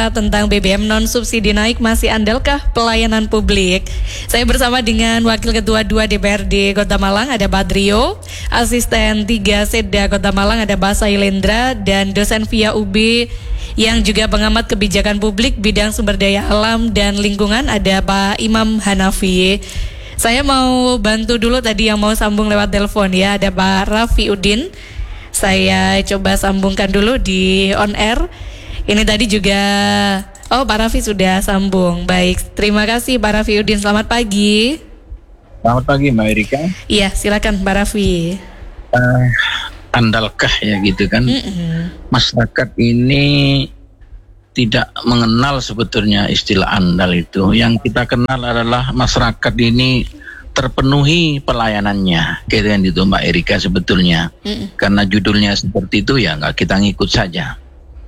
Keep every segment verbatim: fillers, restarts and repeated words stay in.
tentang B B M non subsidi naik, masih andalkah pelayanan publik? Saya bersama dengan Wakil Ketua dua D P R D Kota Malang, ada Badrio, Asisten tiga Seda Kota Malang, ada Basa Ilendra, dan dosen via U B yang juga pengamat kebijakan publik bidang sumber daya alam dan lingkungan, ada Pak Imam Hanafi. Saya mau bantu dulu tadi yang mau sambung lewat telepon ya, ada Pak Raffi Udin. Saya coba sambungkan dulu di on air. Ini tadi juga, oh Pak Raffi sudah sambung. Baik, terima kasih Pak Raffi Udin, selamat pagi. Selamat pagi Mbak Erika. Iya, silakan Pak Raffi. Uh, andalkah ya gitu kan? Mm-mm. Masyarakat ini tidak mengenal sebetulnya istilah andal itu. Yang kita kenal adalah masyarakat ini terpenuhi pelayanannya, gitu kan itu Mbak Erika sebetulnya. Mm-mm. Karena judulnya seperti itu ya nggak kita ngikut saja.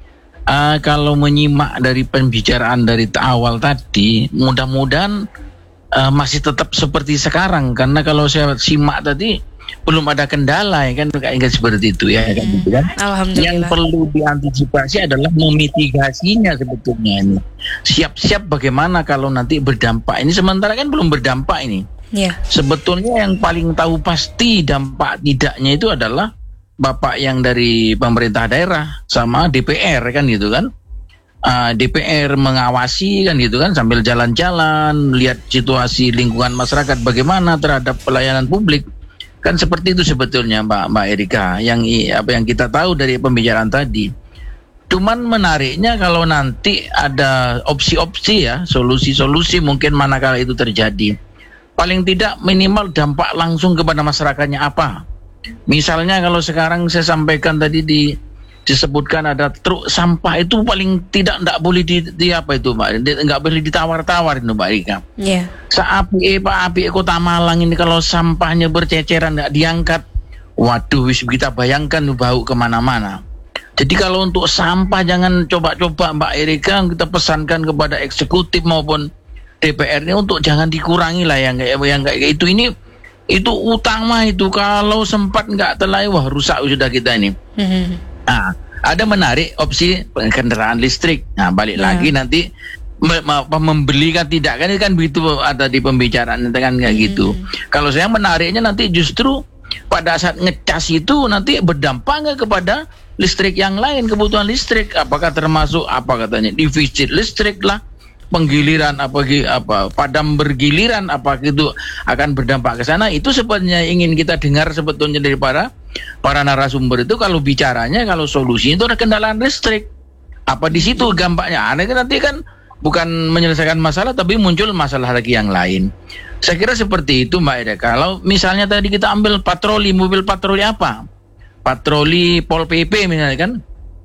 Uh, kalau menyimak dari pembicaraan dari awal tadi, mudah-mudahan uh, masih tetap seperti sekarang, karena kalau saya simak tadi belum ada kendala ya kan, kayak seperti itu ya kan, gitu kan. Alhamdulillah. Yang perlu diantisipasi adalah memitigasinya sebetulnya ini. Siap-siap bagaimana kalau nanti berdampak. Ini sementara kan belum berdampak ini. Yeah. Sebetulnya yang paling tahu pasti dampak tidaknya itu adalah Bapak yang dari pemerintah daerah sama D P R kan gitu kan. uh, D P R mengawasi kan gitu kan, sambil jalan-jalan lihat situasi lingkungan masyarakat bagaimana terhadap pelayanan publik. Kan seperti itu sebetulnya Mbak Mbak Erika yang apa yang kita tahu dari pembicaraan tadi. Cuman menariknya kalau nanti ada opsi-opsi ya, solusi-solusi mungkin manakala itu terjadi. Paling tidak minimal dampak langsung kepada masyarakatnya apa. Misalnya kalau sekarang saya sampaikan tadi di disebutkan ada truk sampah, itu paling tidak tidak boleh di, di apa itu Mbak, nggak boleh ditawar-tawar itu Mbak Rika. Iya. Yeah. Saapi Pak Api Kota Malang ini kalau sampahnya berceceran nggak diangkat, waduh wis kita bayangkan bau kemana-mana. Jadi kalau untuk sampah jangan coba-coba Mbak Erika, kita pesankan kepada eksekutif maupun D P R ini untuk jangan dikurangi lah yang kayak yang kayak itu. Ini itu utama itu, kalau sempat nggak terlalu wah rusak sudah kita ini. Mm-hmm. Nah, ada menarik opsi kendaraan listrik. Nah, balik yeah. lagi nanti me- me- membeli kan tidak kan, kan begitu ada di pembicaraan kan kayak mm-hmm. gitu. Kalau saya menariknya nanti justru pada saat ngecas itu nanti berdampak nggak kepada listrik yang lain, kebutuhan listrik, apakah termasuk apa katanya defisit listrik lah, penggiliran apa apa padam bergiliran apa gitu akan berdampak ke sana. Itu sebenarnya ingin kita dengar sebetulnya dari para para narasumber itu, kalau bicaranya kalau solusi itu ada kendaraan listrik. Apa di situ gampangnya? Aneh nanti kan bukan menyelesaikan masalah tapi muncul masalah lagi yang lain. Saya kira seperti itu Mbak Eda. Kalau misalnya tadi kita ambil patroli, mobil patroli apa? Patroli Pol P P misalnya kan.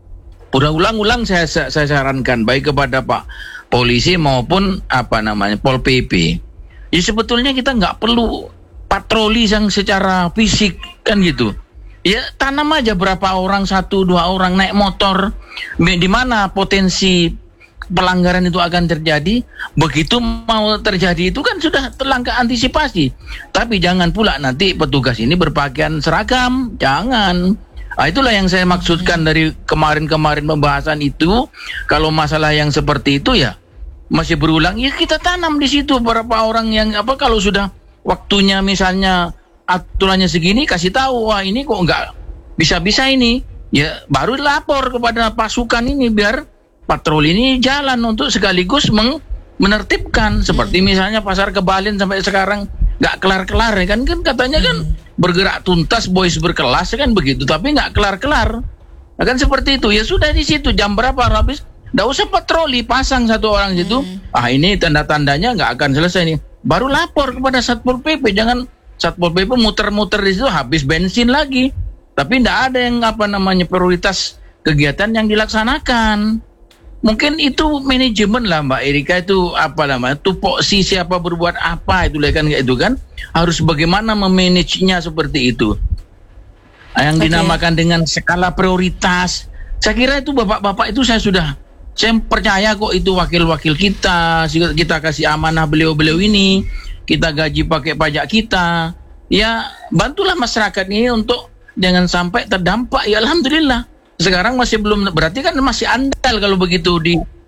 Ulang-ulang saya saya sarankan baik kepada Pak polisi maupun apa namanya Pol P P. Ya sebetulnya kita nggak perlu patroli yang secara fisik kan gitu. Ya tanam aja berapa orang, satu dua orang naik motor, di mana potensi pelanggaran itu akan terjadi. Begitu mau terjadi itu kan sudah langkah antisipasi. Tapi jangan pula nanti petugas ini berpakaian seragam, jangan. Nah, itulah yang saya maksudkan dari kemarin-kemarin pembahasan itu. Kalau masalah yang seperti itu ya masih berulang, ya kita tanam di situ beberapa orang yang apa, kalau sudah waktunya misalnya aturannya segini kasih tahu, wah ini kok nggak bisa-bisa ini, ya baru lapor kepada pasukan ini biar patroli ini jalan untuk sekaligus meng- menertibkan. Seperti misalnya Pasar Kebalin sampai sekarang nggak kelar-kelar ya kan, kan katanya kan bergerak tuntas, boys berkelas kan begitu, tapi nggak kelar-kelar. Nah, kan seperti itu. Ya sudah di situ jam berapa habis, nggak usah patroli, pasang satu orang situ. Hmm. Ah ini tanda-tandanya nggak akan selesai nih. Baru lapor kepada Satpol P P. Jangan Satpol P P muter-muter di situ habis bensin lagi. Tapi nggak ada yang apa namanya prioritas kegiatan yang dilaksanakan. Mungkin itu manajemen lah Mbak Erika, itu apa namanya tupoksi siapa berbuat apa itu kan kayak itu kan, harus bagaimana memanagenya seperti itu. Yang okay. dinamakan dengan skala prioritas. Saya kira itu bapak-bapak itu saya sudah saya percaya kok itu wakil-wakil kita, kita kasih amanah beliau-beliau ini, kita gaji pakai pajak kita. Ya bantulah masyarakat ini untuk jangan sampai terdampak. Ya alhamdulillah. Sekarang masih belum, berarti kan masih andal kalau begitu di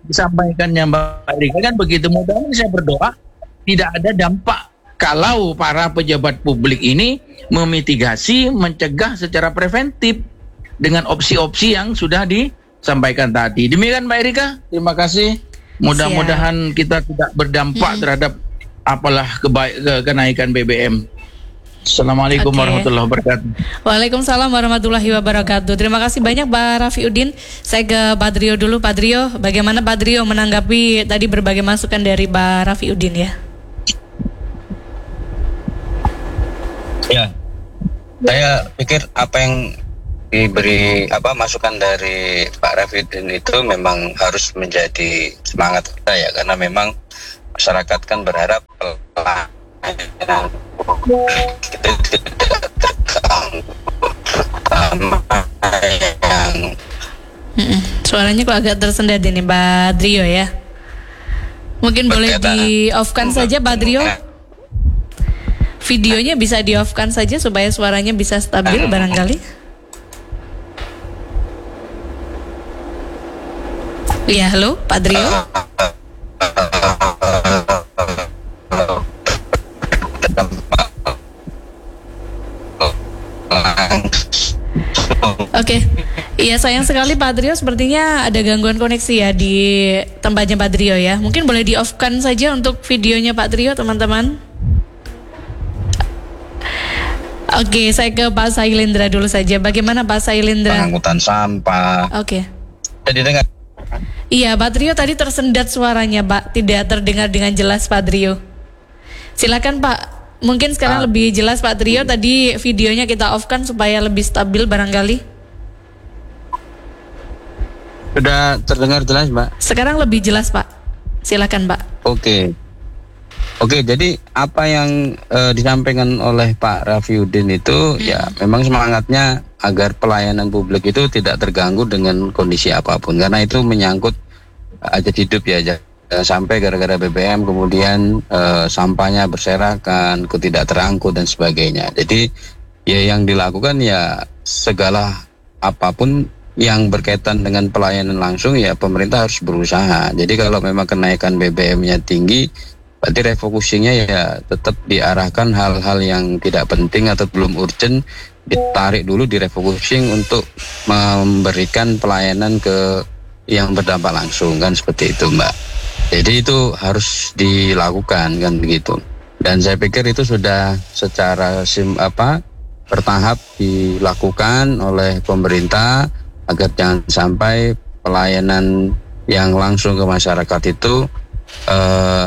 disampaikannya Mbak Rika kan begitu. Mudah-mudahan saya berdoa tidak ada dampak kalau para pejabat publik ini memitigasi, mencegah secara preventif dengan opsi-opsi yang sudah disampaikan tadi. Demikian Mbak Erika, terima kasih. Mudah-mudahan kita tidak berdampak hmm. terhadap apalah kebaik, ke, kenaikan B B M. Assalamualaikum okay. warahmatullahi wabarakatuh. Waalaikumsalam warahmatullahi wabarakatuh. Terima kasih banyak Pak Rafiuddin. Saya ke Pak Drio dulu. Pak Drio, bagaimana Pak Drio menanggapi tadi berbagai masukan dari Pak Rafiuddin ya? Ya, saya pikir apa yang diberi apa masukan dari Pak Rafiuddin itu memang harus menjadi semangat kita ya, karena memang masyarakat kan berharap pelayanan kita tidak terganggu yang suaranya kok agak tersendat ini Pak Drio ya. Mungkin boleh di off-kan saja Pak Drio. Videonya bisa di off-kan saja supaya suaranya bisa stabil barangkali. Iya, halo Pak Drio. Oke, okay. Iya sayang sekali Pak Drio, sepertinya ada gangguan koneksi ya di tempatnya Pak Drio ya. Mungkin boleh di off-kan saja untuk videonya Pak Drio teman-teman. Oke, okay, saya ke Pak Sailendra dulu saja. Bagaimana Pak Sailendra? Pengangkutan sampah. Oke. Okay. Jadi dengar. Iya, Pak Drio tadi tersendat suaranya, Pak. Tidak terdengar dengan jelas, Pak Drio. Silakan, Pak. Mungkin sekarang ah. lebih jelas, Pak Drio. Tadi videonya kita off-kan supaya lebih stabil barangkali. Sudah terdengar jelas, Mbak? Sekarang lebih jelas, Pak. Silakan, Pak. Oke. Okay. Oke, jadi apa yang uh, disampaikan oleh Pak Rafiuddin itu hmm. ya memang semangatnya agar pelayanan publik itu tidak terganggu dengan kondisi apapun, karena itu menyangkut hajat hidup ya, jangan sampai gara-gara B B M kemudian uh, sampahnya berserakan, tidak terangkut dan sebagainya. Jadi ya yang dilakukan ya segala apapun yang berkaitan dengan pelayanan langsung ya pemerintah harus berusaha. Jadi kalau memang kenaikan B B M-nya tinggi, berarti refocusingnya ya tetap diarahkan hal-hal yang tidak penting atau belum urgent, ditarik dulu di refocusing untuk memberikan pelayanan ke yang berdampak langsung, kan seperti itu Mbak. Jadi itu harus dilakukan kan begitu. Dan saya pikir itu sudah secara sim apa bertahap dilakukan oleh pemerintah agar jangan sampai pelayanan yang langsung ke masyarakat itu eh,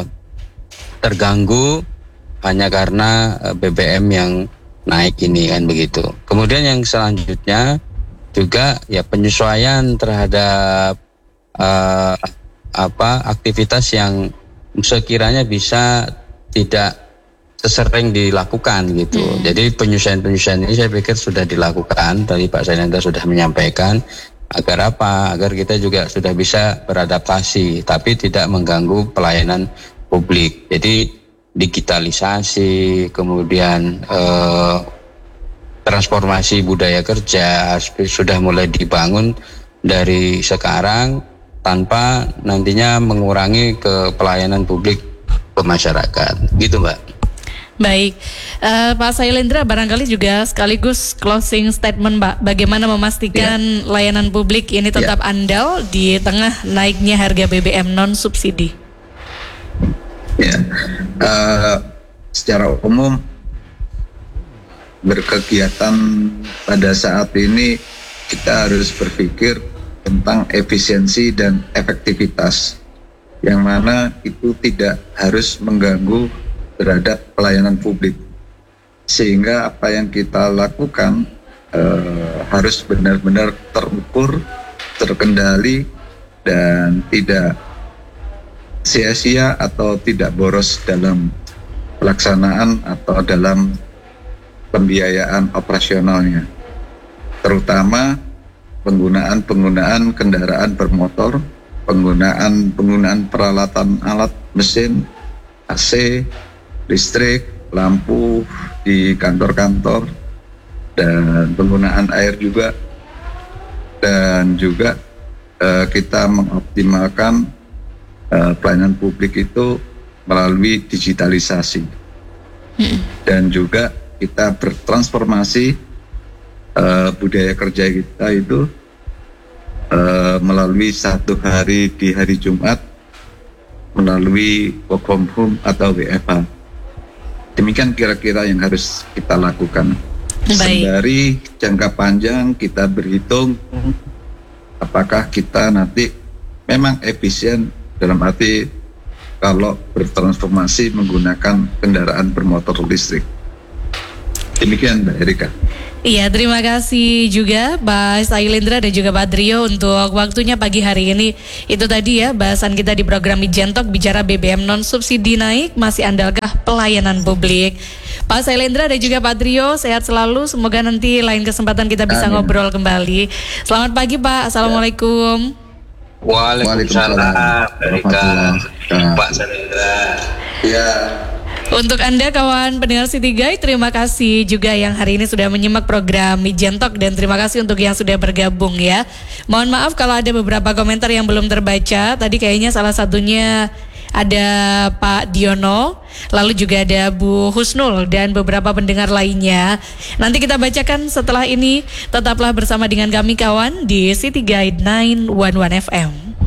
terganggu hanya karena B B M yang naik ini kan begitu. Kemudian yang selanjutnya juga ya penyesuaian terhadap uh, apa aktivitas yang sekiranya bisa tidak sesering dilakukan gitu. Hmm. Jadi penyesuaian-penyesuaian ini saya pikir sudah dilakukan. Tadi Pak Sailendra sudah menyampaikan agar apa? Agar kita juga sudah bisa beradaptasi tapi tidak mengganggu pelayanan publik. Jadi digitalisasi, kemudian eh, transformasi budaya kerja sudah mulai dibangun dari sekarang tanpa nantinya mengurangi ke pelayanan publik ke masyarakat. Gitu Mbak. Baik, uh, Pak Sailendra barangkali juga sekaligus closing statement Mbak. Bagaimana memastikan ya. layanan publik ini tetap ya. andal di tengah naiknya harga B B M non subsidi? Ya, uh, secara umum berkegiatan pada saat ini kita harus berpikir tentang efisiensi dan efektivitas, yang mana itu tidak harus mengganggu terhadap pelayanan publik, sehingga apa yang kita lakukan uh, harus benar-benar terukur, terkendali, dan tidak sia-sia atau tidak boros dalam pelaksanaan atau dalam pembiayaan operasionalnya, terutama penggunaan-penggunaan kendaraan bermotor, penggunaan penggunaan peralatan alat mesin, A C, listrik, lampu di kantor-kantor, dan penggunaan air juga, dan juga eh, kita mengoptimalkan uh, pelayanan publik itu melalui digitalisasi. Hmm. Dan juga kita bertransformasi uh, budaya kerja kita itu uh, melalui satu hari di hari Jumat, melalui work from home atau W F H. Demikian kira-kira yang harus kita lakukan. Sembari jangka panjang kita berhitung apakah kita nanti memang efisien dalam arti kalau bertransformasi menggunakan kendaraan bermotor listrik. Demikian Mbak Erika. Iya, terima kasih juga Pak Sailendra dan juga Pak Drio untuk waktunya pagi hari ini. Itu tadi ya bahasan kita di program Ijentok, bicara B B M non subsidi naik, masih andalkah pelayanan publik. Pak Sailendra dan juga Pak Drio, sehat selalu. Semoga nanti lain kesempatan kita bisa Amin. Ngobrol kembali. Selamat pagi Pak, Assalamualaikum. Waalaikumsalam, Erika, Pak Sailendra. Ya. Untuk Anda kawan pendengar City Guide, terima kasih juga yang hari ini sudah menyimak program Ijentok dan terima kasih untuk yang sudah bergabung ya. Mohon maaf kalau ada beberapa komentar yang belum terbaca. Tadi kayaknya salah satunya ada Pak Diono, lalu juga ada Bu Husnul dan beberapa pendengar lainnya. Nanti kita bacakan setelah ini. Tetaplah bersama dengan kami kawan di City Guide sembilan satu satu F M.